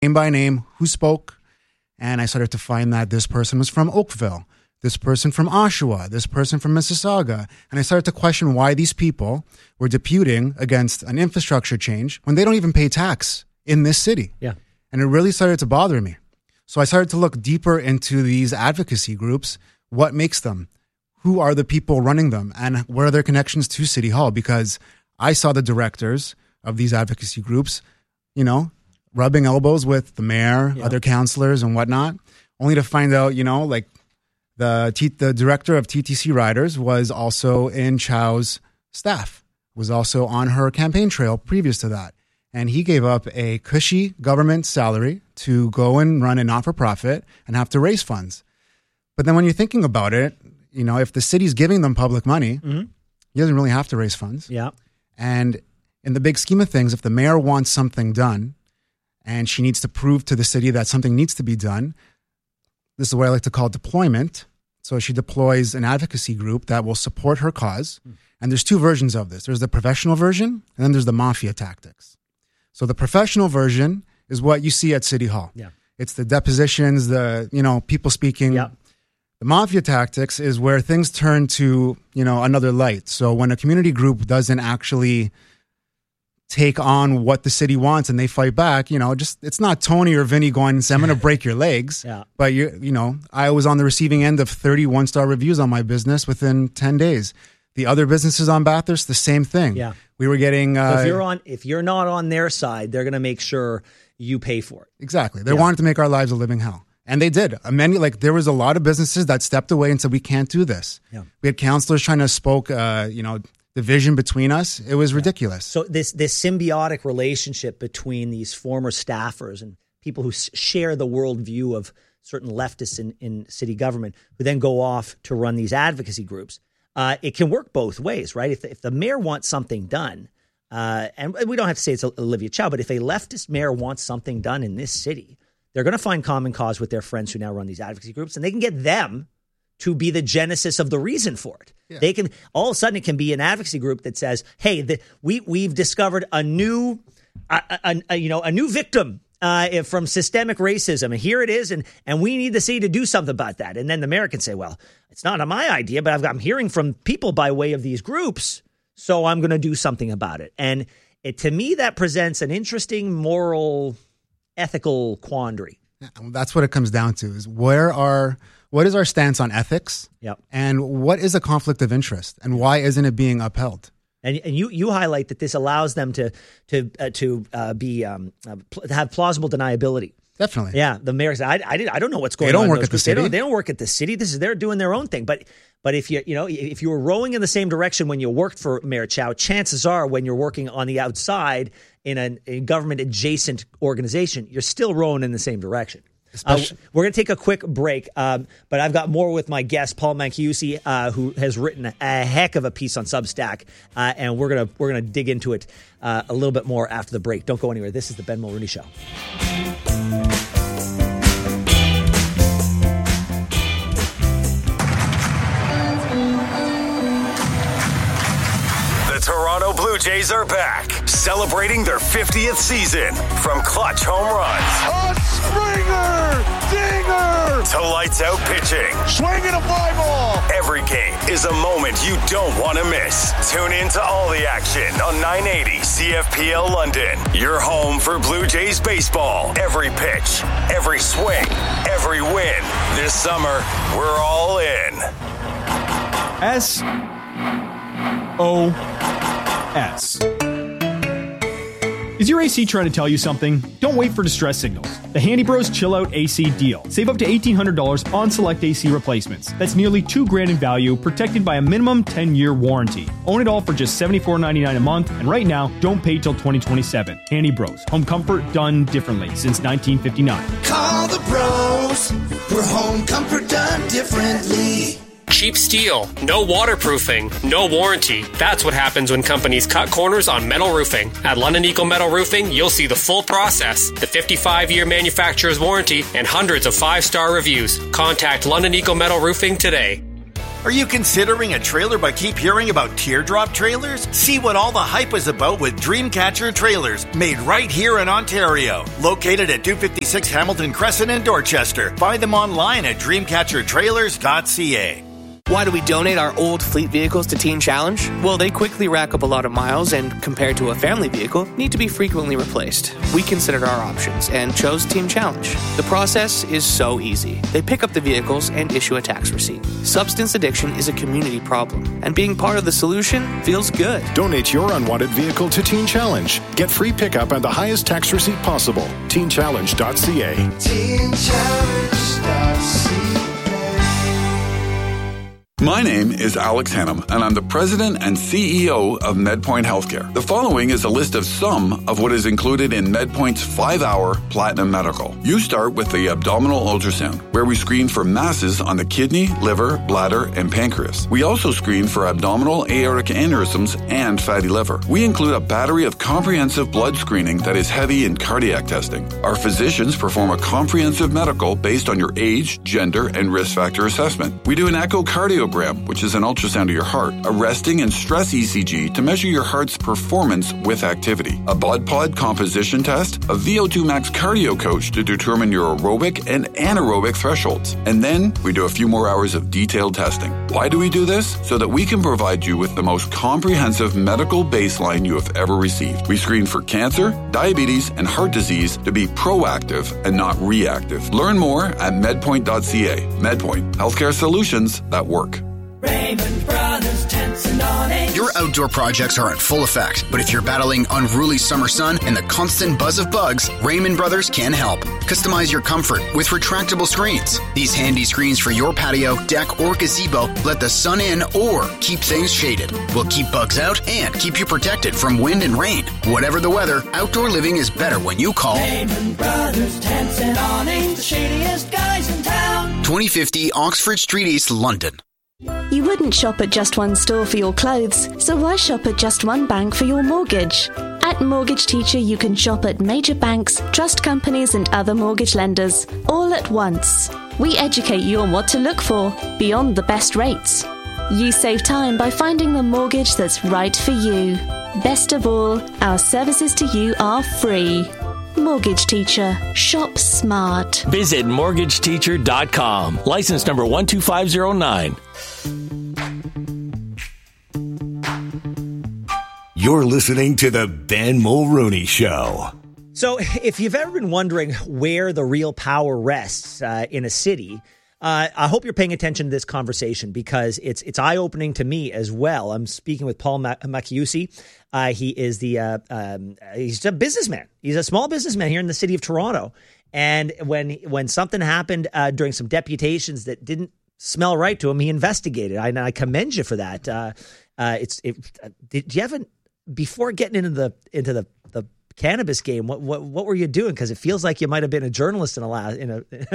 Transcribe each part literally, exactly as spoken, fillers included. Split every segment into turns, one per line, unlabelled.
name by name who spoke, and I started to find that this person was from Oakville, this person from Oshawa, this person from Mississauga, and I started to question why these people were deputing against an infrastructure change when they don't even pay tax in this city.
Yeah.
And it really started to bother me. So I started to look deeper into these advocacy groups. What makes them? Who are the people running them? And what are their connections to City Hall? Because I saw the directors of these advocacy groups, you know, rubbing elbows with the mayor, yeah. other councillors and whatnot, only to find out, you know, like the T- the director of T T C Riders was also in Chow's staff, was also on her campaign trail previous to that. And he gave up a cushy government salary to go and run a not-for-profit and have to raise funds. But then when you're thinking about it, you know, if the city's giving them public money, mm-hmm. he doesn't really have to raise funds.
Yeah.
And in the big scheme of things, if the mayor wants something done and she needs to prove to the city that something needs to be done, this is what I like to call deployment. So she deploys an advocacy group that will support her cause. Mm. And there's two versions of this. There's the professional version, and then there's the mafia tactics. So the professional version is what you see at City Hall.
Yeah.
It's the depositions, the, you know, people speaking.
Yeah.
The mafia tactics is where things turn to, you know, another light. So when a community group doesn't actually take on what the city wants and they fight back, you know, just it's not Tony or Vinny going and saying, I'm going to break your legs.
Yeah.
But, you you know, I was on the receiving end of thirty one-star reviews on my business within ten days. The other businesses on Bathurst, the same thing.
Yeah.
We were getting... Uh,
so if you're on, if you're not on their side, they're going to make sure you pay for it.
Exactly. They
yeah.
wanted to make our lives a living hell. And they did. Many, like, there was a lot of businesses that stepped away and said, we can't do this.
Yeah.
We had counselors trying to spoke, uh, you know, division between us. It was
yeah.
ridiculous.
So this this symbiotic relationship between these former staffers and people who s- share the worldview of certain leftists in, in city government, who then go off to run these advocacy groups, uh, it can work both ways, right? If the, if the mayor wants something done, uh, and we don't have to say it's Olivia Chow, but if a leftist mayor wants something done in this city, they're going to find common cause with their friends who now run these advocacy groups, and they can get them to be the genesis of the reason for it. Yeah. They can all of a sudden it can be an advocacy group that says, "Hey, the, we we've discovered a new, a, a, a, you know, a new victim uh, from systemic racism, and here it is, and and we need the city to do something about that." And then the mayor can say, "Well, it's not my idea, but I've got, I'm hearing from people by way of these groups, so I'm going to do something about it." And it, to me, that presents an interesting moral, ethical quandary.
That's what it comes down to: is where are what is our stance on ethics,
yep.
and what is a conflict of interest, and why isn't it being upheld?
And, and you you highlight that this allows them to to uh, to uh, be um, uh, pl- have plausible deniability.
Definitely,
yeah. The mayor said, "I I, did, I don't know what's going on."
They don't
on
work at the city.
They don't, they don't work at the city. This is they're doing their own thing. But but if you you know if you were rowing in the same direction when you worked for Mayor Chow, chances are when you're working on the outside in a, a government adjacent organization, you're still rowing in the same direction. Uh, we're going to take a quick break, um, but I've got more with my guest, Paul Manchiusi, uh, who has written a, a heck of a piece on Substack, uh, and we're going to we're going to dig into it uh, a little bit more after the break. Don't go anywhere. This is the Ben Mulrooney Show.
Toronto Blue Jays are back, celebrating their fiftieth season. From clutch home runs,
a Springer dinger,
to lights out pitching,
swinging a fly ball.
Every game is a moment you don't want to miss. Tune in to all the action on nine eighty C F P L London. Your home for Blue Jays baseball. Every pitch, every swing, every win. This summer, we're all in.
S O S. Is your A C trying to tell you something? Don't wait for distress signals. The Handy Bros Chill Out A C deal. Save up to eighteen hundred dollars on select A C replacements. That's nearly two grand in value, protected by a minimum ten-year warranty. Own it all for just seventy-four ninety-nine a month, and right now, don't pay till twenty twenty-seven. Handy Bros. Home comfort done differently since nineteen fifty-nine.
Call the bros for home comfort done differently.
Cheap steel, no waterproofing, no warranty. That's what happens when companies cut corners on metal roofing. At London Eagle Metal Roofing, you'll see the full process, the fifty-five year manufacturer's warranty, and hundreds of five-star reviews. Contact London Eagle Metal Roofing today.
Are you considering a trailer but keep hearing about teardrop trailers? See what all the hype is about with Dreamcatcher Trailers, made right here in Ontario. Located at two fifty-six Hamilton Crescent in Dorchester. Find them online at dreamcatcher trailers dot c a.
Why do we donate our old fleet vehicles to Teen Challenge? Well, they quickly rack up a lot of miles and, compared to a family vehicle, need to be frequently replaced. We considered our options and chose Teen Challenge. The process is so easy. They pick up the vehicles and issue a tax receipt. Substance addiction is a community problem, and being part of the solution feels good.
Donate your unwanted vehicle to Teen Challenge. Get free pickup and the highest tax receipt possible. teen challenge dot c a.
teen challenge dot c a.
My name is Alex Hannum, and I'm the president and C E O of MedPoint Healthcare. The following is a list of some of what is included in MedPoint's five-hour Platinum Medical. You start with the abdominal ultrasound, where we screen for masses on the kidney, liver, bladder, and pancreas. We also screen for abdominal aortic aneurysms and fatty liver. We include a battery of comprehensive blood screening that is heavy in cardiac testing. Our physicians perform a comprehensive medical based on your age, gender, and risk factor assessment. We do an echocardiogram, which is an ultrasound of your heart, a resting and stress E C G to measure your heart's performance with activity, a blood pod composition test, a V O two max cardio coach to determine your aerobic and anaerobic thresholds. And then we do a few more hours of detailed testing. Why do we do this? So that we can provide you with the most comprehensive medical baseline you have ever received. We screen for cancer, diabetes, and heart disease to be proactive and not reactive. Learn more at medpoint dot c a. MedPoint, healthcare solutions that work.
Raymond Brothers Tents and Awnings.
Your outdoor projects are in full effect, but if you're battling unruly summer sun and the constant buzz of bugs, Raymond Brothers can help. Customize your comfort with retractable screens. These handy screens for your patio, deck, or gazebo let the sun in or keep things shaded. We'll keep bugs out and keep you protected from wind and rain. Whatever the weather, outdoor living is better when you call
Raymond Brothers Tents and Awnings, the shadiest guys in town.
twenty fifty Oxford Street East, London.
You wouldn't shop at just one store for your clothes, so why shop at just one bank for your mortgage? At Mortgage Teacher, you can shop at major banks, trust companies, and other mortgage lenders, all at once. We educate you on what to look for, beyond the best rates. You save time by finding the mortgage that's right for you. Best of all, our services to you are free. Mortgage Teacher. Shop smart.
Visit mortgage teacher dot com. License number one two five zero nine.
You're listening to the Ben Mulrooney Show.
So if you've ever been wondering where the real power rests uh, in a city, uh, I hope you're paying attention to this conversation because it's it's eye-opening to me as well. I'm speaking with Paul Macchiusi. Uh, he is the uh, um, he's a businessman. He's a small businessman here in the city of Toronto. And when when something happened uh, during some deputations that didn't smell right to him, he investigated. I, and I commend you for that. Uh, uh, it's it, uh, did you haven't before getting into the into the the cannabis game? What what what were you doing? Because it feels like you might have been a journalist in a last in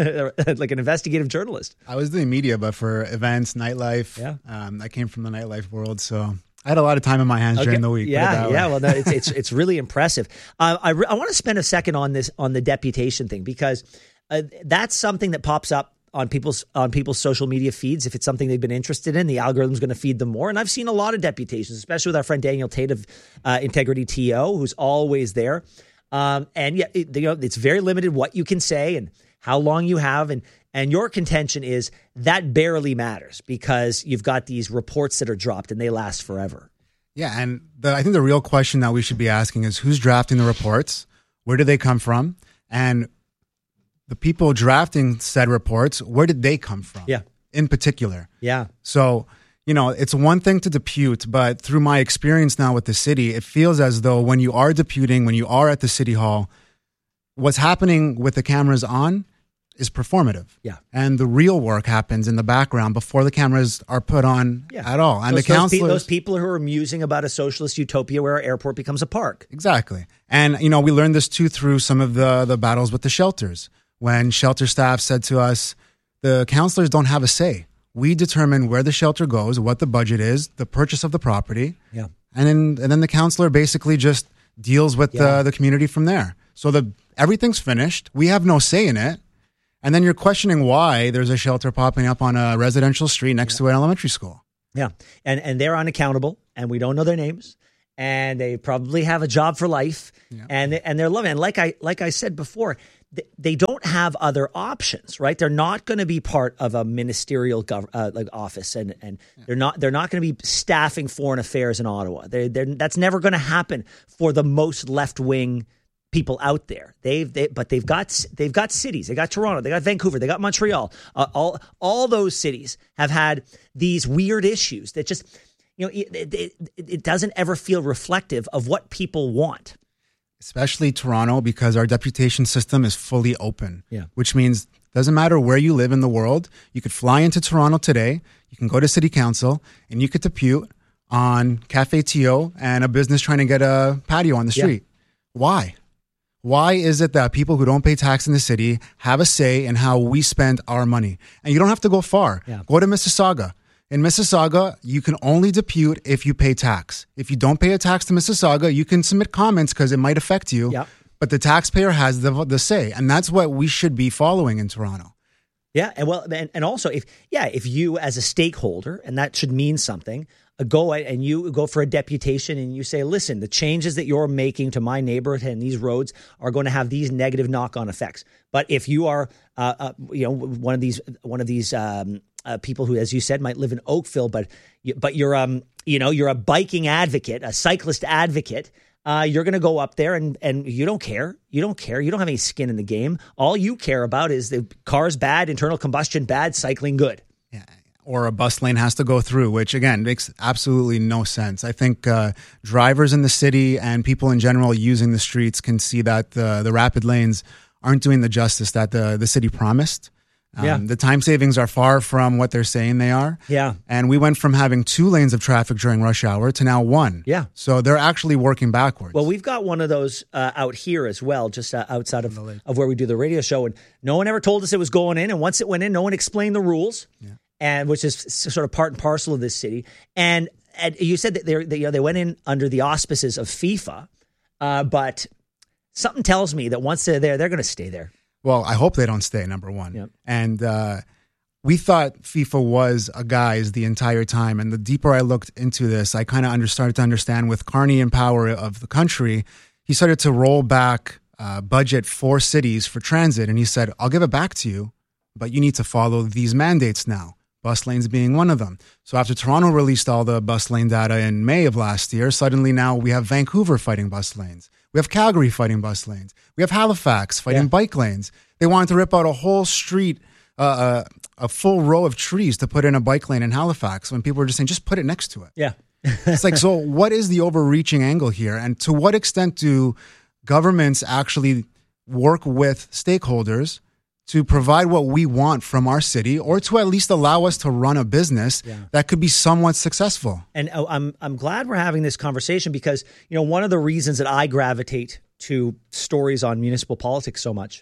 a like an investigative journalist.
I was doing media, but for events, nightlife. Yeah, um, I came from the nightlife world, so I had a lot of time in my hands okay. during the week.
Yeah, yeah. Well, no, it's it's it's really impressive. Uh, I re- I want to spend a second on this on the deputation thing because uh, that's something that pops up on people's on people's social media feeds. If it's something they've been interested in, the algorithm's going to feed them more. And I've seen a lot of deputations, especially with our friend Daniel Tate of uh, Integrity T O, who's always there. Um, and yeah, it, you know, it's very limited what you can say and how long you have. And and your contention is that barely matters because you've got these reports that are dropped and they last forever.
Yeah, and the, I think the real question that we should be asking is who's drafting the reports? Where do they come from? And the people drafting said reports, where did they come from?
Yeah.
In particular.
Yeah.
So, you know, it's one thing to depute, but through my experience now with the city, it feels as though when you are deputing, when you are at the city hall, what's happening with the cameras on is performative.
Yeah.
And the real work happens in the background before the cameras are put on
yeah.
at all. And
those,
the counselors,
those, pe- those people who are musing about a socialist utopia where our airport becomes a park.
Exactly. And, you know, we learned this too through some of the, the battles with the shelters. When shelter staff said to us, the counselors don't have a say. We determine where the shelter goes, what the budget is, the purchase of the property.
Yeah.
And then and then the counselor basically just deals with
yeah.
the, the community from there. So the everything's finished. We have no say in it. And then you're questioning why there's a shelter popping up on a residential street next yeah. to an elementary school.
Yeah. And and they're unaccountable, and we don't know their names, and they probably have a job for life, yeah. and, they, and they're loving it. And like I, like I said before, they don't have other options, right? They're not going to be part of a ministerial gov- uh, like office, and and yeah. they're not they're not going to be staffing foreign affairs in Ottawa. They that's never going to happen for the most left wing people out there. They've they, but they've got they've got cities. They got Toronto. They got Vancouver. They got Montreal. Uh, all all those cities have had these weird issues that just you know it, it, it doesn't ever feel reflective of what people want.
Especially Toronto, because our deputation system is fully open,
yeah.
which means doesn't matter where you live in the world, you could fly into Toronto today, you can go to city council, and you could depute on Cafe T O and a business trying to get a patio on the street. Yeah. Why? Why is it that people who don't pay tax in the city have a say in how we spend our money? And you don't have to go far.
Yeah.
Go to Mississauga. In Mississauga, you can only depute if you pay tax. If you don't pay a tax to Mississauga, you can submit comments because it might affect you.
Yep.
But the taxpayer has the the say, and that's what we should be following in Toronto.
Yeah, and well, and, and also if yeah, if you as a stakeholder, and that should mean something, uh, go and you go for a deputation and you say, listen, the changes that you're making to my neighborhood and these roads are going to have these negative knock-on effects. But if you are, uh, uh, you know, one of these one of these. Um, Uh, people who, as you said, might live in Oakville, but you, but you're um you know you're a biking advocate, a cyclist advocate. Uh, you're going to go up there and and you don't care. You don't care. You don't have any skin in the game. All you care about is the car's bad, internal combustion bad, cycling good.
Yeah. Or a bus lane has to go through, which again makes absolutely no sense. I think uh, drivers in the city and people in general using the streets can see that the the rapid lanes aren't doing the justice that the the city promised. Um,
yeah.
The time savings are far from what they're saying they are.
Yeah.
And we went from having two lanes of traffic during rush hour to now one.
Yeah.
So they're actually working backwards.
Well, we've got one of those uh, out here as well, just uh, outside of, of where we do the radio show. And no one ever told us it was going in. And once it went in, no one explained the rules,
yeah.
and which is sort of part and parcel of this city. And, and you said that they, they, you know, they went in under the auspices of FIFA, uh, but something tells me that once they're there, they're going to stay there.
Well, I hope they don't stay, number one.
Yep.
And uh, we thought FIFA was a guise the entire time. And the deeper I looked into this, I kind of started to understand with Carney in power of the country, he started to roll back uh, budget for cities for transit. And he said, I'll give it back to you, but you need to follow these mandates now. Bus lanes being one of them. So after Toronto released all the bus lane data in May of last year, suddenly now we have Vancouver fighting bus lanes. We have Calgary fighting bus lanes. We have Halifax fighting
yeah.
bike lanes. They wanted to rip out a whole street, uh, uh, a full row of trees to put in a bike lane in Halifax when people were just saying, just put it next to it.
Yeah.
It's like, so what is the overreaching angle here? And to what extent do governments actually work with stakeholders to provide what we want from our city, or to at least allow us to run a business
yeah.
that could be somewhat successful?
And oh, I'm I'm glad we're having this conversation because, you know, one of the reasons that I gravitate to stories on municipal politics so much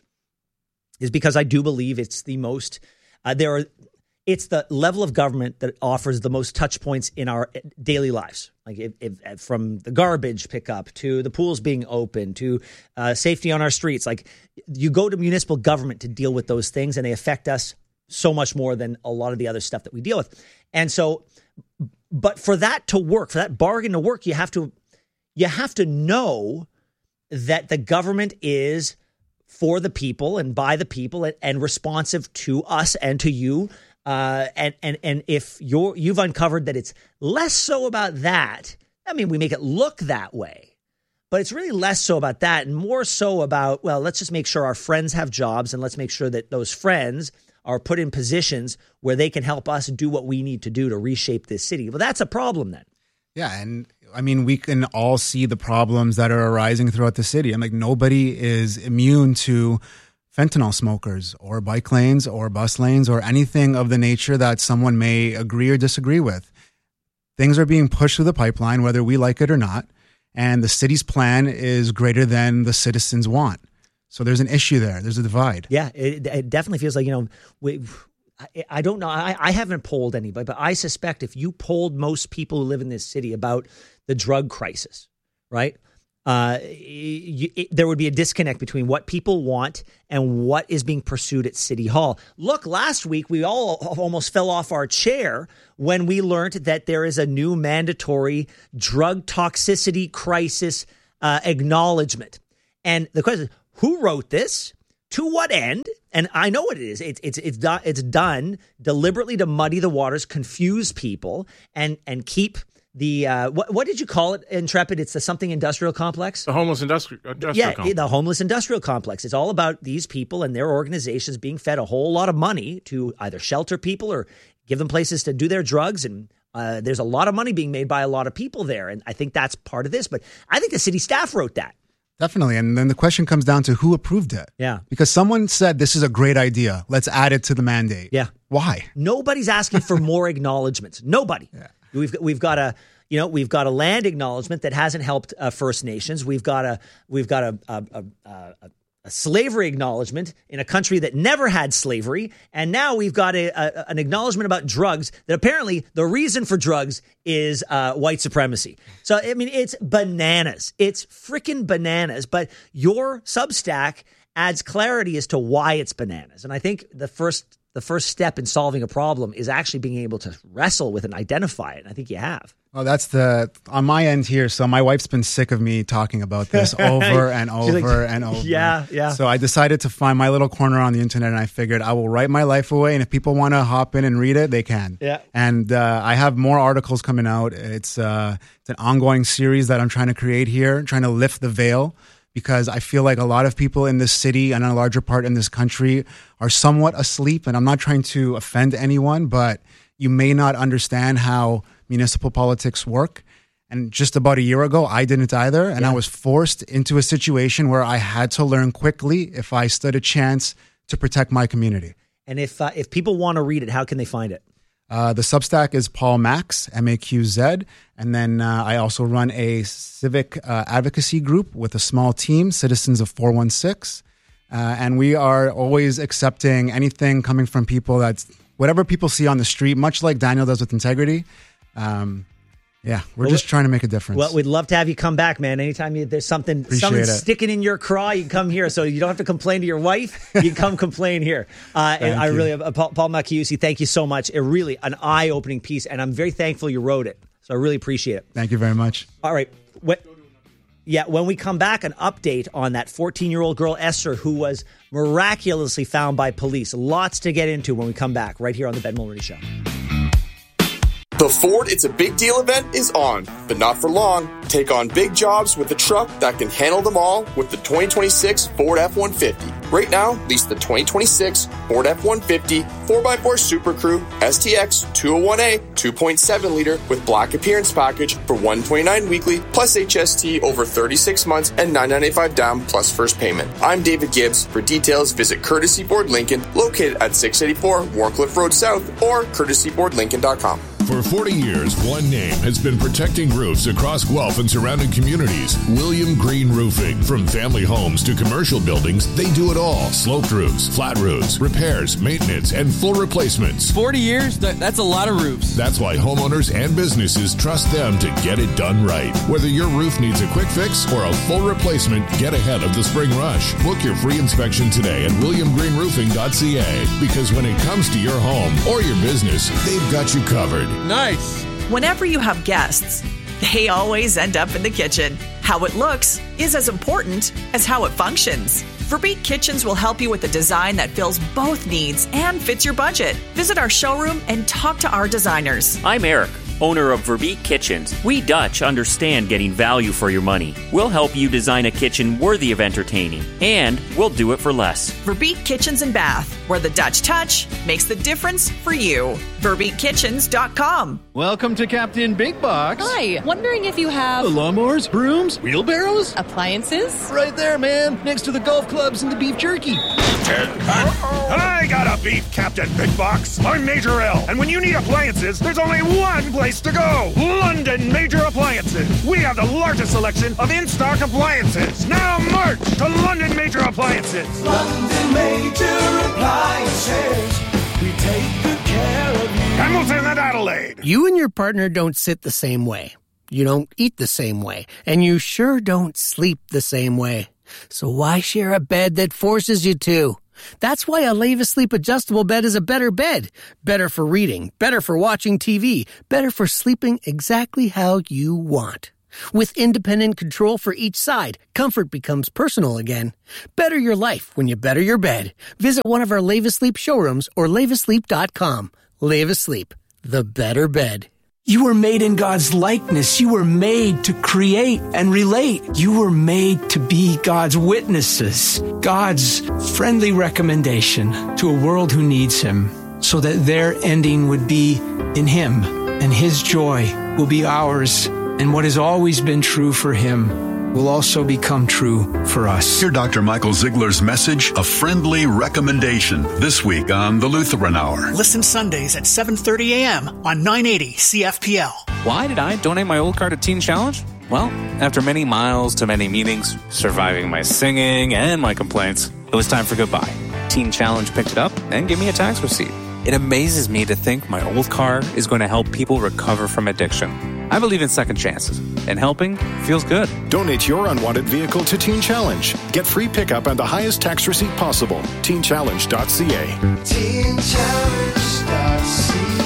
is because I do believe it's the most uh, there are it's the level of government that offers the most touch points in our daily lives. Like if, if, from the garbage pickup to the pools being open to uh, safety on our streets. Like you go to municipal government to deal with those things, and they affect us so much more than a lot of the other stuff that we deal with. And so, but for that to work, for that bargain to work, you have to you have to know that the government is for the people and by the people and, and responsive to us and to you. Uh, and, and, and if you're, you've uncovered that it's less so about that, I mean, we make it look that way, but it's really less so about that and more so about, well, let's just make sure our friends have jobs and let's make sure that those friends are put in positions where they can help us do what we need to do to reshape this city. Well, that's a problem then.
Yeah. And I mean, we can all see the problems that are arising throughout the city. I'm like, nobody is immune to fentanyl smokers or bike lanes or bus lanes or anything of the nature that someone may agree or disagree with. Things are being pushed through the pipeline, whether we like it or not. And the city's plan is greater than the citizens want. So there's an issue there. There's a divide.
Yeah, it, it definitely feels like, you know, we, I, I don't know. I, I haven't polled anybody, but I suspect if you polled most people who live in this city about the drug crisis, right? uh, you, it, there would be a disconnect between what people want and what is being pursued at City Hall. Look, last week we all almost fell off our chair when we learned that there is a new mandatory drug toxicity crisis uh, acknowledgement. And the question is, who wrote this? To what end? And I know what it is. It's it's it's done. It's done deliberately to muddy the waters, confuse people, and and keep the uh, what what did you call it, Intrepid? It's the something industrial complex.
The homeless industri- industrial
yeah,
complex.
the homeless industrial complex. It's all about these people and their organizations being fed a whole lot of money to either shelter people or give them places to do their drugs. And uh, there's a lot of money being made by a lot of people there. And I think that's part of this. But I think the city staff wrote that.
Definitely. And then the question comes down to who approved it.
Yeah.
Because someone said this is a great idea. Let's add it to the mandate.
Yeah.
Why?
Nobody's asking for more acknowledgments. Nobody.
Yeah.
We've we've got a you know we've got a land acknowledgement that hasn't helped uh, First Nations. We've got a we've got a a, a, a a slavery acknowledgement in a country that never had slavery, and now we've got a, a an acknowledgement about drugs that apparently the reason for drugs is uh, white supremacy. So I mean, it's bananas. It's freaking bananas. But your Substack adds clarity as to why it's bananas, and I think the first. The first step in solving a problem is actually being able to wrestle with and identify it. And I think you have.
Well, that's the on my end here. So my wife's been sick of me talking about this over and over like, and over.
Yeah, yeah.
So I decided to find my little corner on the internet, and I figured I will write my life away. And if people want to hop in and read it, they can.
Yeah.
And uh, I have more articles coming out. It's uh, it's an ongoing series that I'm trying to create here, trying to lift the veil. Because I feel like a lot of people in this city and a larger part in this country are somewhat asleep. And I'm not trying to offend anyone, but you may not understand how municipal politics work. And just about a year ago, I didn't either. And
yeah.
I was forced into a situation where I had to learn quickly if I stood a chance to protect my community.
And if uh, if people want to read it, how can they find it?
Uh, the Substack is Paul Max, M A Q Z. And then uh, I also run a civic uh, advocacy group with a small team, Citizens of four one six. Uh, and we are always accepting anything coming from people that's whatever people see on the street, much like Daniel does with Integrity. Um, yeah, we're well, just trying to make a difference.
Well, we'd love to have you come back, man. Anytime you, there's something,
Appreciate
something
it.
sticking in your craw, you can come here. So you don't have to complain to your wife. You can come complain here. Uh, and I
you.
really, uh, Paul, Paul Macchiusi, thank you so much. It really an eye-opening piece, and I'm very thankful you wrote it. So I really appreciate it.
Thank you very much.
All right. What, yeah, when we come back, an update on that fourteen-year-old girl, Esther, who was miraculously found by police. Lots to get into when we come back right here on the Ben Mulroney Show.
The Ford It's a Big Deal event is on, but not for long. Take on big jobs with a truck that can handle them all with the twenty twenty-six Ford F one fifty. Right now, lease the twenty twenty-six Ford F one fifty four by four Super Crew S T X two oh one A two point seven liter with black appearance package for one hundred twenty-nine dollars weekly plus H S T over thirty-six months and nine hundred ninety-five dollars down plus first payment. I'm David Gibbs. For details, visit Courtesy Board Lincoln, located at six eighty-four Warncliffe Road South, or courtesy board lincoln dot com.
For forty years, one name has been protecting roofs across Guelph and surrounding communities. William Green Roofing. From family homes to commercial buildings, they do it all. Sloped roofs, flat roofs, repairs, maintenance, and full replacements.
forty years? That, that's a lot of roofs.
That's why homeowners and businesses trust them to get it done right. Whether your roof needs a quick fix or a full replacement, get ahead of the spring rush. Book your free inspection today at william green roofing dot c a. Because when it comes to your home or your business, they've got you covered.
Nice.
Whenever you have guests, they always end up in the kitchen. How it looks is as important as how it functions. Verbeek Kitchens will help you with a design that fills both needs and fits your budget. Visit our showroom and talk to our designers.
I'm Eric, owner of Verbeek Kitchens. We Dutch understand getting value for your money. We'll help you design a kitchen worthy of entertaining, and we'll do it for less.
Verbeek Kitchens and Bath, where the Dutch touch makes the difference for you. verbeek kitchens dot com.
Welcome to Captain Big Box.
Hi, wondering if you have
lawnmowers, brooms, wheelbarrows,
appliances?
Right there, man, next to the golf clubs and the beef jerky.
I got a beef, Captain Big Box. I'm Major L, and when you need appliances, there's only one place to go. London Major Appliances. We have the largest selection of in-stock appliances. Now march to London Major Appliances.
London Major Appliances. We take good care of you.
Hamilton and Adelaide.
You and your partner don't sit the same way.
You don't eat the same way, and you sure don't sleep the same way. So why share a bed that forces you to? That's why a Leva Sleep adjustable bed is a better bed. Better for reading, better for watching T V, better for sleeping exactly how you want. With independent control for each side, comfort becomes personal again. Better your life when you better your bed. Visit one of our Leva Sleep showrooms or leva sleep dot com. Leva Sleep, the better bed.
You were made in God's likeness. You were made to create and relate. You were made to be God's witnesses, God's friendly recommendation to a world who needs Him, so that their ending would be in Him, and His joy will be ours, and what has always been true for Him will also become true for us.
Hear Doctor Michael Ziegler's message, A Friendly Recommendation, this week on the Lutheran Hour.
Listen Sundays at seven thirty a.m. on nine eighty C F P L.
Why did I donate my old car to Teen Challenge? Well, after many miles to many meetings, surviving my singing and my complaints, it was time for goodbye. Teen Challenge picked it up and gave me a tax receipt. It amazes me to think my old car is going to help people recover from addiction. I believe in second chances, and helping feels good.
Donate your unwanted vehicle to Teen Challenge. Get free pickup and the highest tax receipt possible. teen challenge dot c a.
teen challenge dot c a.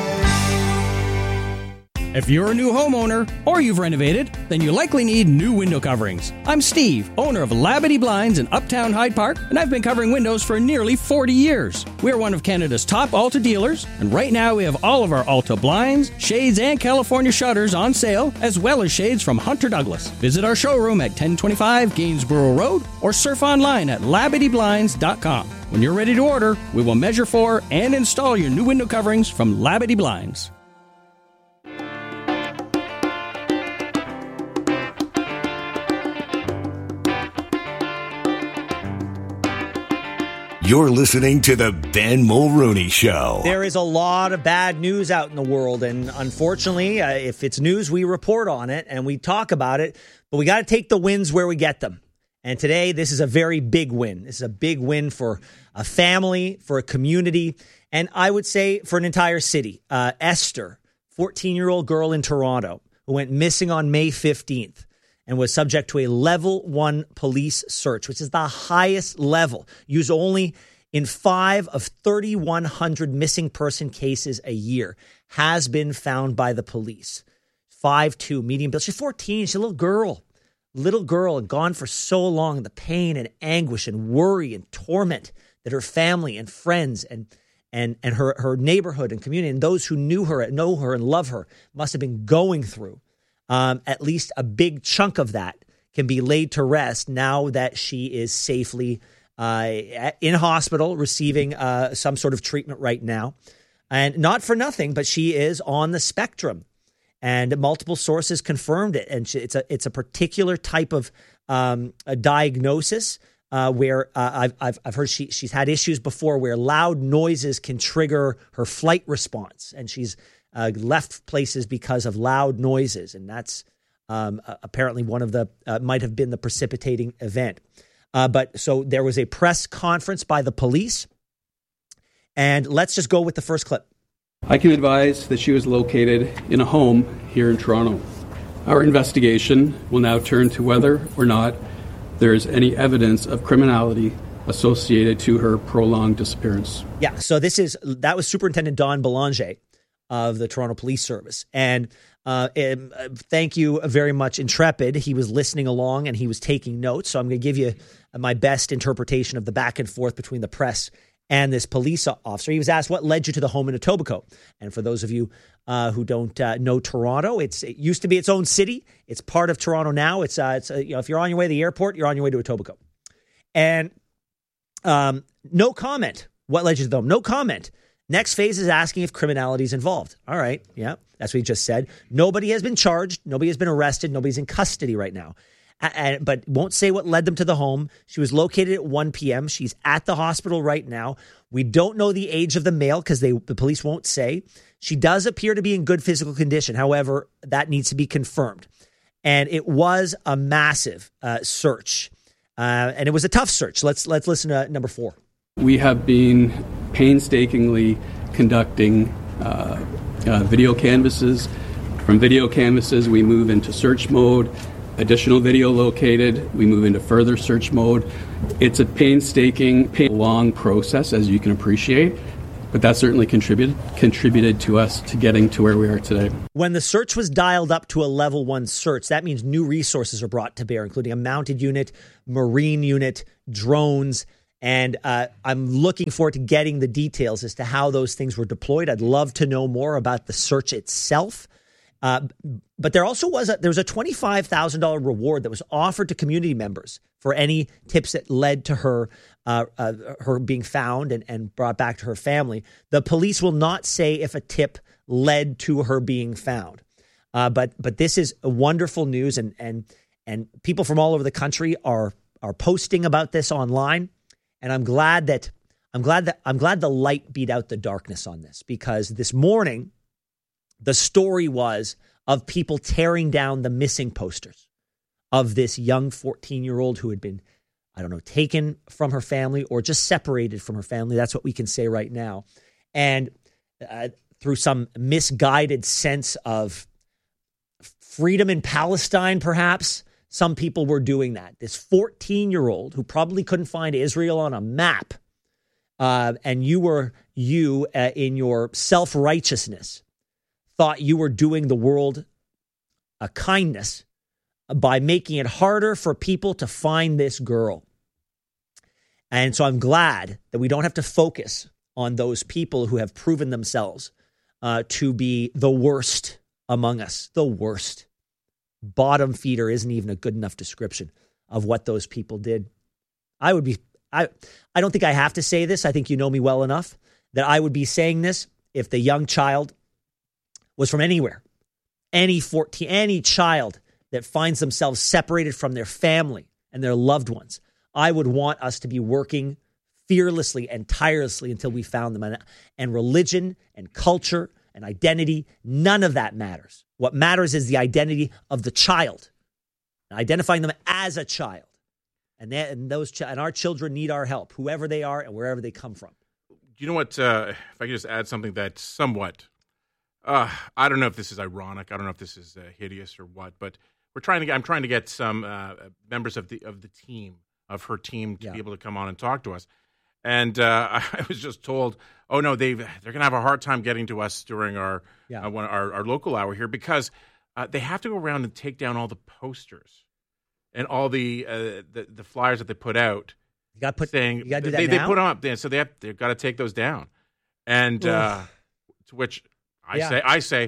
If you're a new homeowner or you've renovated, then you likely need new window coverings. I'm Steve, owner of Labadee Blinds in Uptown Hyde Park, and I've been covering windows for nearly forty years. We're one of Canada's top Alta dealers, and right now we have all of our Alta blinds, shades, and California shutters on sale, as well as shades from Hunter Douglas. Visit our showroom at ten twenty-five Gainsborough Road or surf online at labadee blinds dot com. When you're ready to order, we will measure for and install your new window coverings from Labadee Blinds.
You're listening to the Ben Mulrooney Show.
There is a lot of bad news out in the world, and unfortunately, uh, if it's news, we report on it and we talk about it, but we got to take the wins where we get them. And today, this is a very big win. This is a big win for a family, for a community, and I would say for an entire city. Uh, Esther, fourteen-year-old girl in Toronto, who went missing on May fifteenth. And was subject to a level one police search, which is the highest level, used only in five of thirty-one hundred missing person cases a year, has been found by the police. five two, medium build. She's fourteen. She's a little girl, little girl, and gone for so long. The pain and anguish and worry and torment that her family and friends and and and her, her neighborhood and community and those who knew her, know her, and love her must have been going through. Um, at least a big chunk of that can be laid to rest now that she is safely uh, in hospital receiving uh, some sort of treatment right now. And not for nothing, but she is on the spectrum. And multiple sources confirmed it. And she, it's a it's a particular type of um, a diagnosis uh, where uh, I've, I've I've heard she she's had issues before where loud noises can trigger her flight response, and she's Uh, left places because of loud noises, and that's um, uh, apparently one of the uh, might have been the precipitating event. Uh, but so there was a press conference by the police, and let's just go with the first clip.
I can advise that she was located in a home here in Toronto. Our investigation will now turn to whether or not there is any evidence of criminality associated to her prolonged disappearance.
Yeah, so this is that was Superintendent Don Belanger of the Toronto Police Service. And uh, um, thank you very much, Intrepid. He was listening along and he was taking notes. So I'm going to give you my best interpretation of the back and forth between the press and this police officer. He was asked, what led you to the home in Etobicoke? And for those of you uh, who don't uh, know Toronto, it's it used to be its own city. It's part of Toronto now. It's, uh, it's uh, you know, if you're on your way to the airport, you're on your way to Etobicoke. And um, no comment. What led you to the home? No comment. Next phase is asking if criminality is involved. All right. Yeah, that's what he just said. Nobody has been charged. Nobody has been arrested. Nobody's in custody right now. And, but won't say what led them to the home. She was located at one p.m. She's at the hospital right now. We don't know the age of the male because they the police won't say. She does appear to be in good physical condition. However, that needs to be confirmed. And it was a massive uh, search. Uh, and it was a tough search. Let's let's listen to number four.
We have been painstakingly conducting uh, uh, video canvasses, From video canvases, we move into search mode. Additional video located, we move into further search mode. It's a painstaking, pain- long process, as you can appreciate, but that certainly contributed contributed to us to getting to where we are today.
When the search was dialed up to a level one search, that means new resources are brought to bear, including a mounted unit, marine unit, drones, and uh, I'm looking forward to getting the details as to how those things were deployed. I'd love to know more about the search itself. Uh, but there also was a, there was a twenty-five thousand dollars reward that was offered to community members for any tips that led to her uh, uh, her being found and, and brought back to her family. The police will not say if a tip led to her being found. Uh, but but this is wonderful news, and and and people from all over the country are are posting about this online, and I'm glad that I'm glad that I'm glad the light beat out the darkness on this, because this morning the story was of people tearing down the missing posters of this young fourteen-year-old who had been, I don't know, taken from her family or just separated from her family. That's what we can say right now. And uh, through some misguided sense of freedom in Palestine, perhaps, some people were doing that. This fourteen-year-old who probably couldn't find Israel on a map, uh, and you were, you uh, in your self-righteousness, thought you were doing the world a kindness by making it harder for people to find this girl. And so I'm glad that we don't have to focus on those people who have proven themselves uh, to be the worst among us, the worst. Bottom feeder isn't even a good enough description of what those people did. I would be, I, I don't think I have to say this. I think you know me well enough that I would be saying this if the young child was from anywhere. Any fourteen, any child that finds themselves separated from their family and their loved ones, I would want us to be working fearlessly and tirelessly until we found them. And, and religion and culture and identity, none of that matters. What matters is the identity of the child, and identifying them as a child. And, that, and those ch- and our children need our help, whoever they are and wherever they come from.
You know what? Uh, if I could just add something that's somewhat, uh, I don't know if this is ironic. I don't know if this is uh, hideous or what, but we're trying to get, I'm trying to get some uh, members of the of the team, of her team, to yeah. be able to come on and talk to us. And uh, I was just told, oh, no, they've, they're going to have a hard time getting to us during our yeah. uh, one, our, our local hour here, because uh, they have to go around and take down all the posters and all the uh, the, the flyers that they put out.
You got to put
saying,
you got to do that
they,
now?
they put them up, so they have, they've got to take those down. And uh, to which I yeah. say, I say,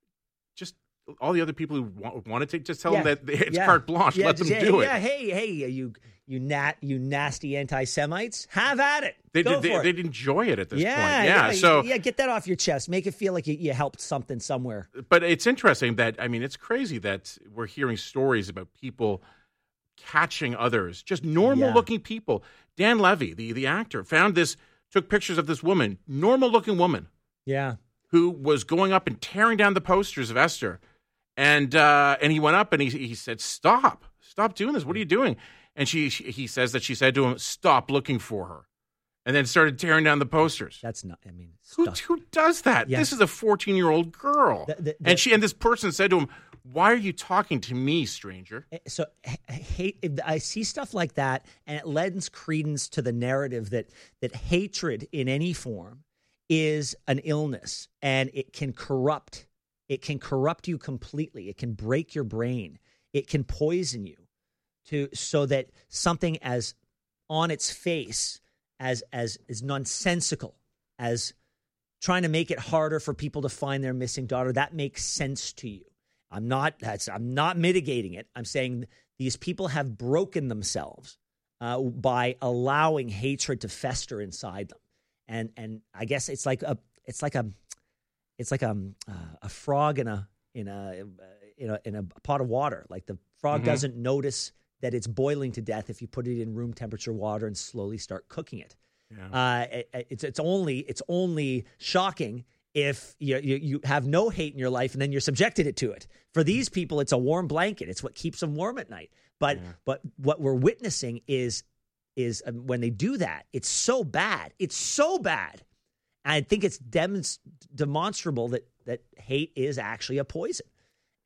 just all the other people who want, want to take, just tell
yeah.
them that it's
yeah.
carte blanche.
Yeah,
Let them
yeah,
do
yeah,
it.
Hey, hey, you you nat you nasty anti-Semites, have at it.
They
Go
did,
for
they,
it.
they'd enjoy it at this
yeah,
point. Yeah,
yeah,
so
yeah, get that off your chest. Make it feel like you, you helped something somewhere.
But it's interesting that, I mean, it's crazy that we're hearing stories about people catching others, just normal-looking yeah. people. Dan Levy, the, the actor, found this, took pictures of this woman, normal-looking woman.
Yeah.
Who was going up and tearing down the posters of Esther. And uh, and he went up and he he said, stop, stop doing this. What are you doing? And she, she he says that she said to him, stop looking for her. And then started tearing down the posters.
That's not, I mean.
Who, who does that? Yeah. This is a fourteen-year-old girl. The, the, the, and she and this person said to him, why are you talking to me, stranger?
So hate. I see stuff like that, and it lends credence to the narrative that that hatred in any form is an illness, and it can corrupt. It can corrupt you completely. It can break your brain. It can poison you, to so that something as on its face as as as nonsensical as trying to make it harder for people to find their missing daughter, that makes sense to you. I'm not. That's. I'm not mitigating it. I'm saying these people have broken themselves uh, by allowing hatred to fester inside them, and and I guess it's like a. It's like a. It's like a uh, a frog in a in a in a in a pot of water. Like the frog mm-hmm. doesn't notice that it's boiling to death if you put it in room temperature water and slowly start cooking it. Yeah. Uh, it it's it's only it's only shocking if you, you you have no hate in your life and then you're subjected it to it. For these people, it's a warm blanket. It's what keeps them warm at night. But yeah. but what we're witnessing is is um, when they do that, it's so bad. It's so bad. I think it's demonst- demonstrable that, that hate is actually a poison.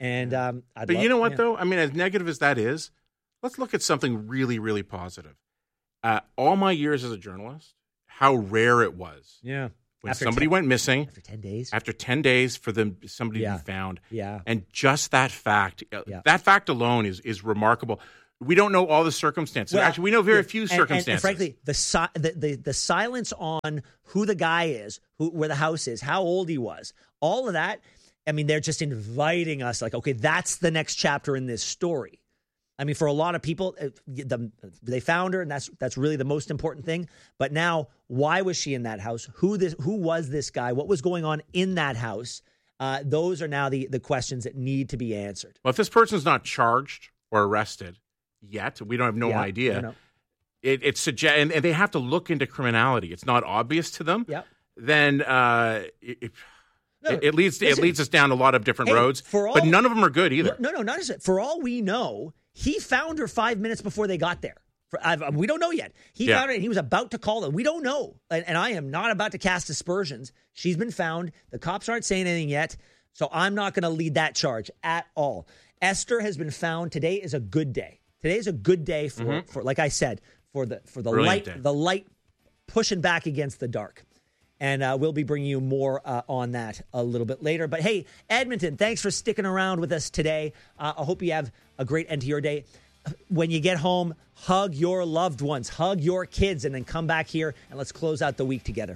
And um, I'd
But
love,
you know what,
yeah.
though? I mean, as negative as that is, let's look at something really, really positive. Uh, all my years as a journalist, how rare it was.
Yeah.
When
After
somebody
ten
went missing.
After ten days.
After ten days for them, somebody
Yeah.
to be found.
Yeah.
And just that fact, uh,
Yeah.
that fact alone is is remarkable. We don't know all the circumstances.
Well,
Actually, we know very
yeah,
few
and-
circumstances.
And, and frankly, the, si- the the the silence on who the guy is, who where the house is, how old he was, all of that. I mean, they're just inviting us, like, okay, that's the next chapter in this story. I mean, for a lot of people, uh, the, they found her, and that's that's really the most important thing. But now, why was she in that house? Who this? Who was this guy? What was going on in that house? Uh, those are now the the questions that need to be answered.
Well, if this person's not charged or arrested yet, we don't have no
Yeah,
idea.
no, no.
It, it suggest, and, and they have to look into criminality. It's not obvious to them.
Yep.
Then uh, it, it,
No,
it leads
listen,
it leads us down a lot of different
hey,
roads.
for all-
but none of them are good either.
No, no, not just that. For all we know, he found her five minutes before they got there. For, I've, we don't know yet. He
Yeah.
found her and he was about to call them. We don't know. And, and I am not about to cast aspersions. She's been found. The cops aren't saying anything yet. So I'm not going to lead that charge at all. Esther has been found. Today is a good day. Today is a good day for,
Mhm.
for like I said, for the for the
Brilliant
light
day.
the light pushing back against the dark. And uh, we'll be bringing you more uh, on that a little bit later. But hey, Edmonton, thanks for sticking around with us today. Uh, I hope you have a great end to your day. When you get home, hug your loved ones, hug your kids, and then come back here and let's close out the week together.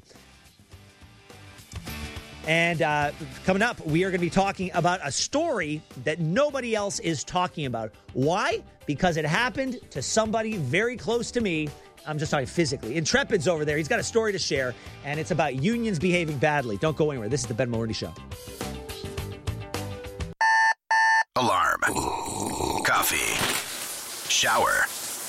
And uh, coming up, we are going to be talking about a story that nobody else is talking about. Why? Because it happened to somebody very close to me. I'm just talking physically. Intrepid's over there. He's got a story to share, and it's about unions behaving badly. Don't go anywhere. This is the Ben Mulroney Show.
Alarm. Coffee. Shower.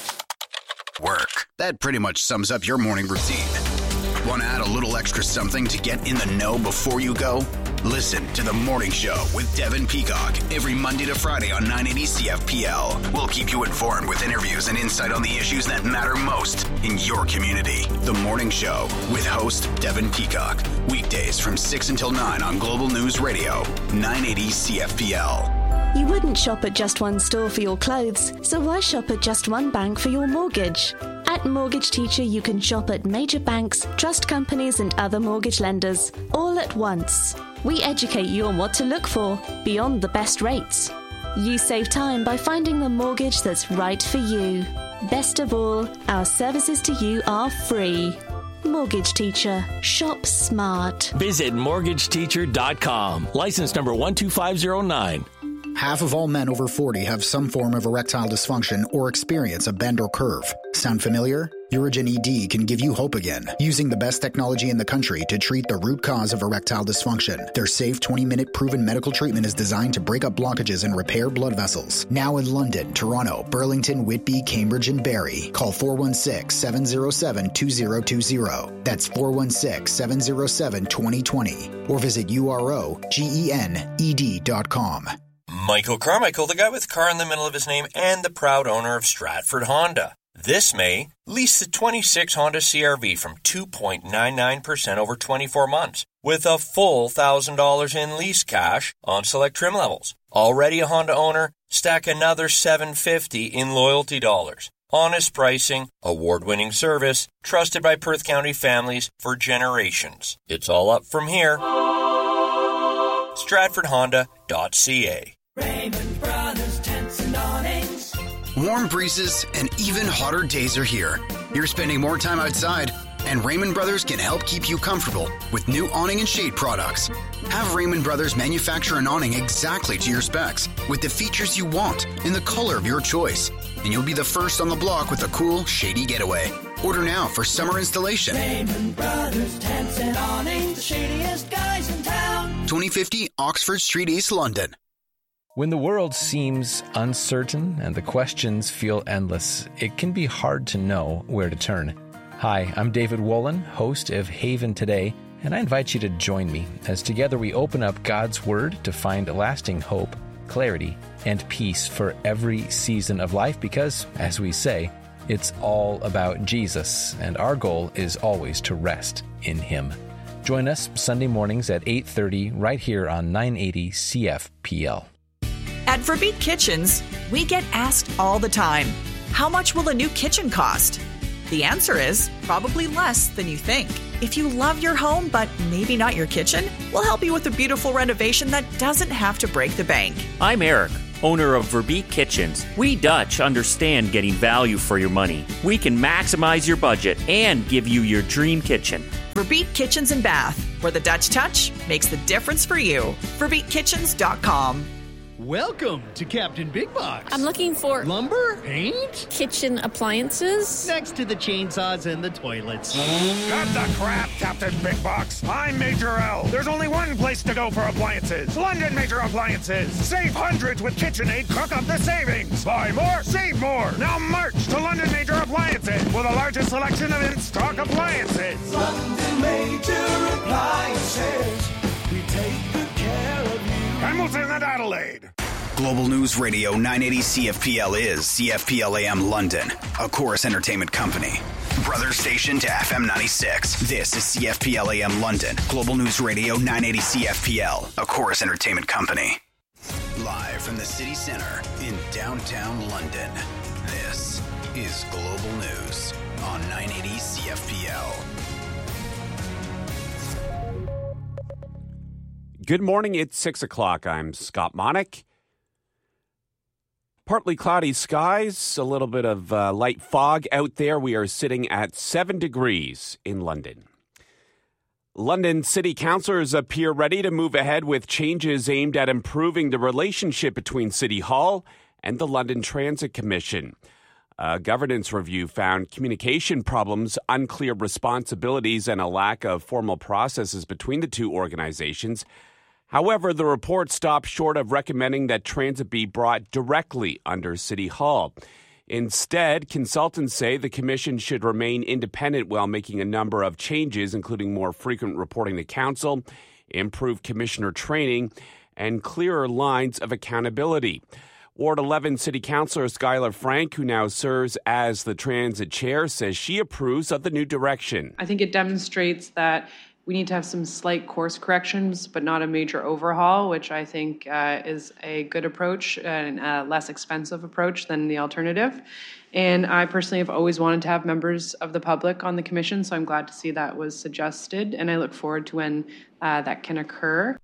Work. That pretty much sums up your morning routine. Want to add a little extra something to get in the know before you go? Listen to The Morning Show with Devin Peacock every Monday to Friday on nine eighty C F P L. We'll keep you informed with interviews and insight on the issues that matter most in your community. The Morning Show with host Devin Peacock. Weekdays from six until nine on Global News Radio, nine eighty C F P L.
You wouldn't shop at just one store for your clothes, so why shop at just one bank for your mortgage? At Mortgage Teacher, you can shop at major banks, trust companies, and other mortgage lenders, all at once. We educate you on what to look for, beyond the best rates. You save time by finding the mortgage that's right for you. Best of all, our services to you are free. Mortgage Teacher. Shop smart.
Visit mortgage teacher dot com. License number one two five zero nine.
Half of all men over forty have some form of erectile dysfunction or experience a bend or curve. Sound familiar? Urigen E D can give you hope again, using the best technology in the country to treat the root cause of erectile dysfunction. Their safe twenty-minute proven medical treatment is designed to break up blockages and repair blood vessels. Now in London, Toronto, Burlington, Whitby, Cambridge, and Barrie. Call four one six, seven zero seven, two zero two zero. That's four one six, seven zero seven, two zero two zero. Or visit U R O G E N E D dot com.
Michael Carmichael, the guy with car in the middle of his name and the proud owner of Stratford Honda. This May, lease the twenty-six Honda C R V from two point nine nine percent over twenty-four months with a full one thousand dollars in lease cash on select trim levels. Already a Honda owner? Stack another seven hundred fifty dollars in loyalty dollars. Honest pricing, award-winning service, trusted by Perth County families for generations. It's all up from here. Stratford Honda dot C A.
Raymond Brothers Tents and Awnings.
Warm breezes and even hotter days are here. You're spending more time outside, and Raymond Brothers can help keep you comfortable with new awning and shade products. Have Raymond Brothers manufacture an awning exactly to your specs with the features you want in the color of your choice, and you'll be the first on the block with a cool, shady getaway. Order now for summer installation.
Raymond Brothers Tents and Awnings, the shadiest guys in town.
twenty fifty Oxford Street, East London.
When the world seems uncertain and the questions feel endless, it can be hard to know where to turn. Hi, I'm David Wolin, host of Haven Today, and I invite you to join me as together we open up God's Word to find lasting hope, clarity, and peace for every season of life because, as we say, it's all about Jesus, and our goal is always to rest in Him. Join us Sunday mornings at eight thirty right here on nine eighty C F P L.
At Verbeek Kitchens, we get asked all the time, how much will a new kitchen cost? The answer is probably less than you think. If you love your home, but maybe not your kitchen, we'll help you with a beautiful renovation that doesn't have to break the bank.
I'm Eric, owner of Verbeek Kitchens. We Dutch understand getting value for your money. We can maximize your budget and give you your dream kitchen.
Verbeek Kitchens and Bath, where the Dutch touch makes the difference for you. Verbeek Kitchens dot com.
Welcome to Captain Big Box.
I'm looking for
lumber, paint,
kitchen appliances.
Next to the chainsaws and the toilets.
Cut the crap, Captain Big Box. I'm Major L. There's only one place to go for appliances. London Major Appliances. Save hundreds with KitchenAid. Cook up the savings. Buy more, save more. Now march to London Major Appliances with the largest selection of in-stock appliances.
London Major Appliances. We take good care of you.
Hamilton and Adelaide.
Global News Radio nine eighty C F P L is C F P L A M London, a Chorus Entertainment company. Brother station to F M ninety-six. This is C F P L A M London. Global News Radio nine eighty C F P L, a Chorus Entertainment company. Live from the city center in downtown London. This is Global News on nine eighty C F P L.
Good morning. It's six o'clock. I'm Scott Monick. Partly cloudy skies, a little bit of uh, light fog out there. We are sitting at seven degrees in London. London city councillors appear ready to move ahead with changes aimed at improving the relationship between City Hall and the London Transit Commission. A governance review found communication problems, unclear responsibilities, and a lack of formal processes between the two organizations. However, the report stopped short of recommending that transit be brought directly under City Hall. Instead, consultants say the commission should remain independent while making a number of changes, including more frequent reporting to council, improved commissioner training, and clearer lines of accountability. Ward eleven City Councillor Skylar Frank, who now serves as the transit chair, says she approves of the new direction.
I think it demonstrates that we need to have some slight course corrections, but not a major overhaul, which I think uh, is a good approach and a less expensive approach than the alternative. And I personally have always wanted to have members of the public on the commission, so I'm glad to see that was suggested, and I look forward to when uh, that can occur.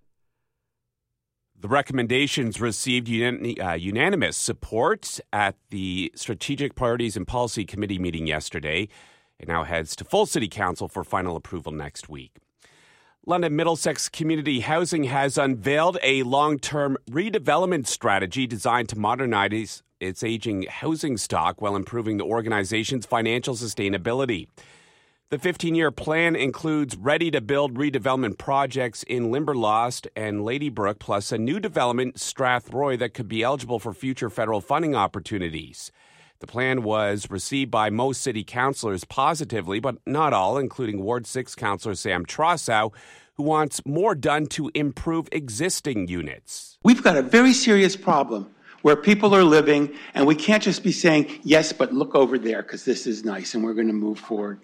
The recommendations received unan- uh, unanimous support at the Strategic Priorities and Policy Committee meeting yesterday. It now heads to full City Council for final approval next week. London Middlesex Community Housing has unveiled a long-term redevelopment strategy designed to modernize its aging housing stock while improving the organization's financial sustainability. The fifteen-year plan includes ready-to-build redevelopment projects in Limberlost and Ladybrook, plus a new development, Strathroy, that could be eligible for future federal funding opportunities. The plan was received by most city councillors positively, but not all, including Ward six councillor Sam Trossow, who wants more done to improve existing units.
We've got a very serious problem where people are living, and we can't just be saying, yes, but look over there because this is nice and we're going to move forward.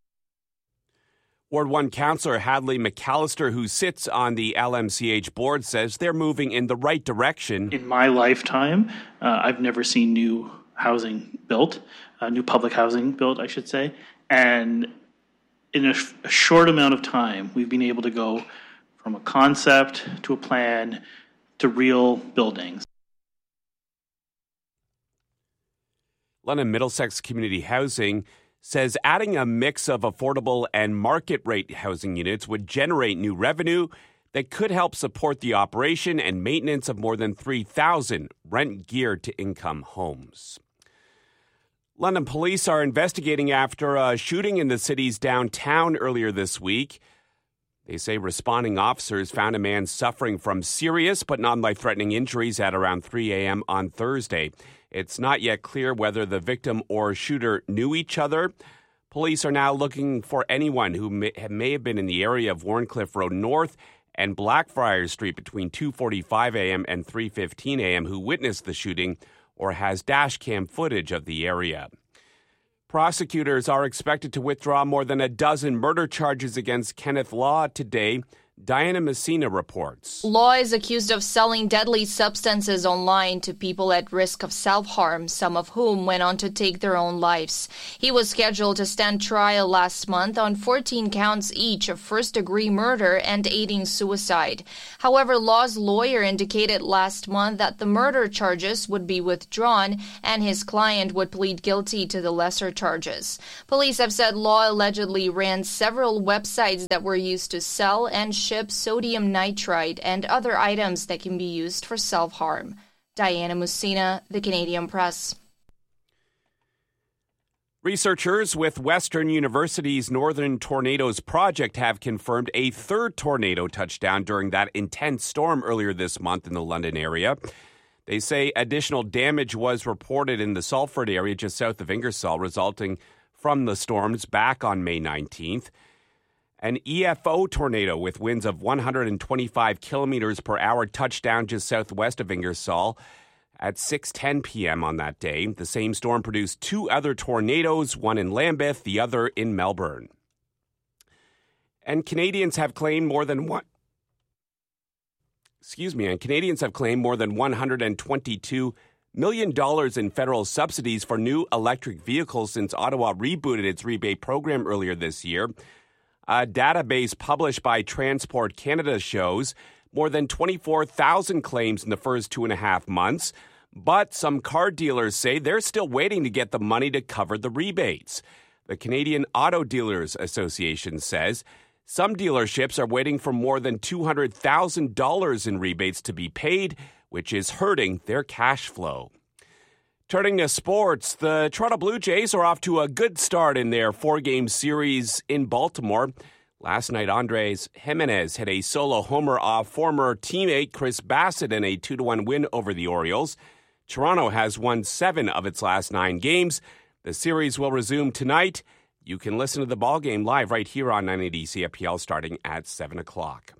Ward one councillor Hadley McAllister, who sits on the L M C H board, says they're moving in the right direction.
In my lifetime, uh, I've never seen new housing built, uh, new public housing built, I should say. And in a, sh- a short amount of time, we've been able to go from a concept to a plan to real buildings.
London Middlesex Community Housing says adding a mix of affordable and market rate housing units would generate new revenue that could help support the operation and maintenance of more than three thousand rent-geared to income homes. London police are investigating after a shooting in the city's downtown earlier this week. They say responding officers found a man suffering from serious but non-life-threatening injuries at around three a.m. on Thursday. It's not yet clear whether the victim or shooter knew each other. Police are now looking for anyone who may have been in the area of Warncliffe Road North and Blackfriars Street between two forty-five a.m. and three fifteen a.m. who witnessed the shooting or has dash cam footage of the area. Prosecutors are expected to withdraw more than a dozen murder charges against Kenneth Law today. Diana Messina reports.
Law is accused of selling deadly substances online to people at risk of self-harm, some of whom went on to take their own lives. He was scheduled to stand trial last month on fourteen counts each of first-degree murder and aiding suicide. However, Law's lawyer indicated last month that the murder charges would be withdrawn and his client would plead guilty to the lesser charges. Police have said Law allegedly ran several websites that were used to sell and ship sodium nitrite and other items that can be used for self-harm. Diana Messina, The Canadian Press.
Researchers with Western University's Northern Tornadoes Project have confirmed a third tornado touchdown during that intense storm earlier this month in the London area. They say additional damage was reported in the Salford area just south of Ingersoll, resulting from the storms back on May nineteenth. An E F O tornado with winds of one hundred twenty-five kilometers per hour touched down just southwest of Ingersoll at six ten p.m. on that day. The same storm produced two other tornadoes, one in Lambeth, the other in Melbourne. And Canadians have claimed more than one Excuse me, and Canadians have claimed more than one hundred twenty-two million dollars in federal subsidies for new electric vehicles since Ottawa rebooted its rebate program earlier this year. A database published by Transport Canada shows more than twenty-four thousand claims in the first two and a half months, but some car dealers say they're still waiting to get the money to cover the rebates. The Canadian Auto Dealers Association says some dealerships are waiting for more than two hundred thousand dollars in rebates to be paid, which is hurting their cash flow. Turning to sports, the Toronto Blue Jays are off to a good start in their four-game series in Baltimore. Last night, Andres Jimenez hit a solo homer off former teammate Chris Bassett in a two to one win over the Orioles. Toronto has won seven of its last nine games. The series will resume tonight. You can listen to the ballgame live right here on nine eighty C F P L starting at seven o'clock.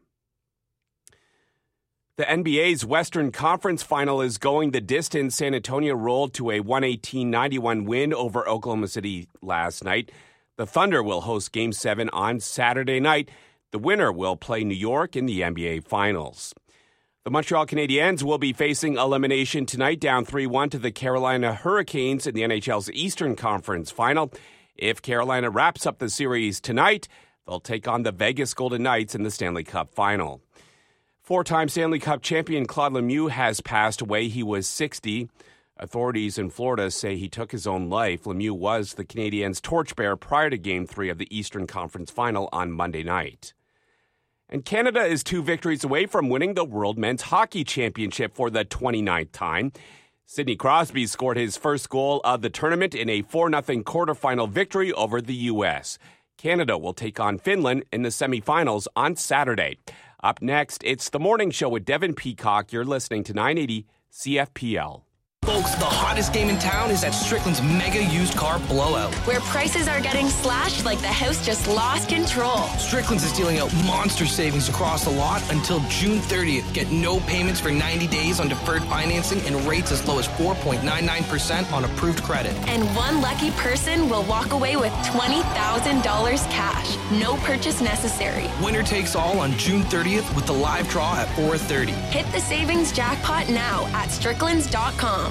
The N B A's Western Conference Final is going the distance. San Antonio rolled to a one eighteen ninety-one win over Oklahoma City last night. The Thunder will host Game seven on Saturday night. The winner will play New York in the N B A Finals. The Montreal Canadiens will be facing elimination tonight, down three one to the Carolina Hurricanes in the N H L's Eastern Conference Final. If Carolina wraps up the series tonight, they'll take on the Vegas Golden Knights in the Stanley Cup Final. Four-time Stanley Cup champion Claude Lemieux has passed away. He was sixty. Authorities in Florida say he took his own life. Lemieux was the Canadiens' torchbearer prior to Game three of the Eastern Conference Final on Monday night. And Canada is two victories away from winning the World Men's Hockey Championship for the twenty-ninth time. Sidney Crosby scored his first goal of the tournament in a four nothing quarterfinal victory over the U S. Canada will take on Finland in the semifinals on Saturday. Up next, it's The Morning Show with Devin Peacock. You're listening to nine eighty C F P L.
Folks, the hottest game in town is at Strickland's Mega Used Car Blowout,
where prices are getting slashed like the house just lost control.
Strickland's is dealing out monster savings across the lot until June thirtieth. Get no payments for ninety days on deferred financing and rates as low as four point nine nine percent on approved credit.
And one lucky person will walk away with twenty thousand dollars cash. No purchase necessary.
Winner takes all on June thirtieth with the live draw at four thirty.
Hit the savings jackpot now at stricklands dot com.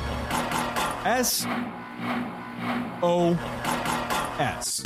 S O S.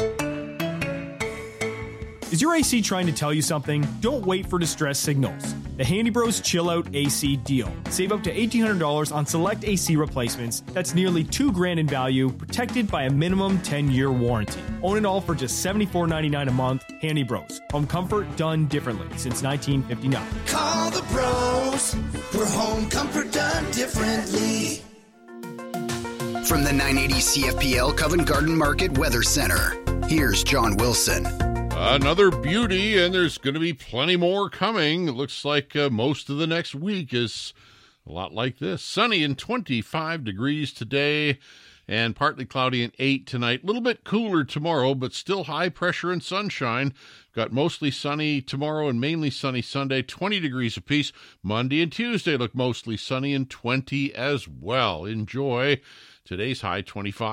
Is your A C trying to tell you something? Don't wait for distress signals. The Handy Bros Chill Out A C deal. Save up to eighteen hundred dollars on select A C replacements. That's nearly two grand in value, protected by a minimum ten-year warranty. Own it all for just seventy-four ninety-nine a month. Handy Bros. Home comfort done differently since nineteen fifty-nine.
Call the pros for home comfort done differently.
From the nine eighty C F P L Covent Garden Market Weather Center, here's John Wilson.
Another beauty, and there's going to be plenty more coming. It looks like uh, most of the next week is a lot like this. Sunny and twenty-five degrees today, and partly cloudy and eight tonight. A little bit cooler tomorrow, but still high pressure and sunshine. Got mostly sunny tomorrow and mainly sunny Sunday, twenty degrees apiece. Monday and Tuesday look mostly sunny and twenty as well. Enjoy. Today's high, twenty-five.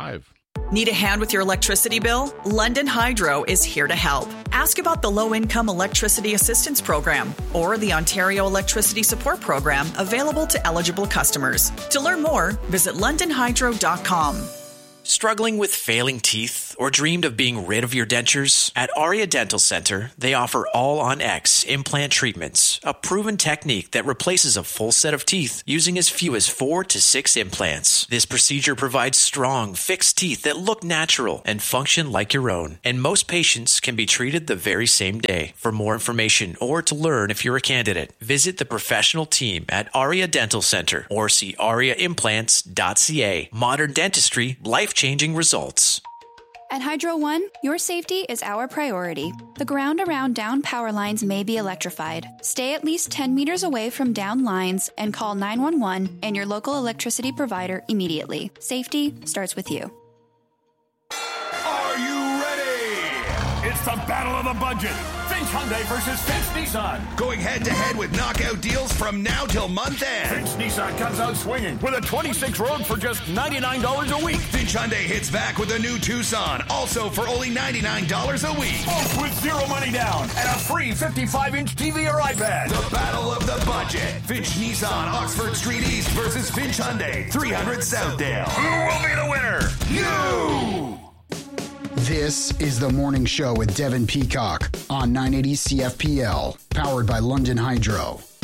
Need a hand with your electricity bill? London Hydro is here to help. Ask about the Low-Income Electricity Assistance Program or the Ontario Electricity Support Program available to eligible customers. To learn more, visit london hydro dot com.
Struggling with failing teeth or dreamed of being rid of your dentures? At Aria Dental Center, they offer All-on-X implant treatments, a proven technique that replaces a full set of teeth using as few as four to six implants. This procedure provides strong, fixed teeth that look natural and function like your own, and most patients can be treated the very same day. For more information or to learn if you're a candidate, visit the professional team at Aria Dental Center or see aria implants dot c a. Modern dentistry, life-changing results.
At Hydro One, your safety is our priority. The ground around down power lines may be electrified. Stay at least ten meters away from down lines and call nine one one and your local electricity provider immediately. Safety starts with you.
Are you ready? It's the battle of the budget. Finch Hyundai versus Finch Nissan. Going head-to-head with knockout deals from now till month end. Finch Nissan comes out swinging with a twenty-six Rogue for just ninety-nine dollars a week. Finch Hyundai hits back with a new Tucson, also for only ninety-nine dollars a week. Both with zero money down and a free fifty-five inch T V or iPad. The battle of the budget. Finch Nissan, Oxford Street East versus Finch Hyundai, three hundred Southdale. Who will be the winner? You!
This is The Morning Show with Devin Peacock on nine eighty C F P L, powered by London Hydro.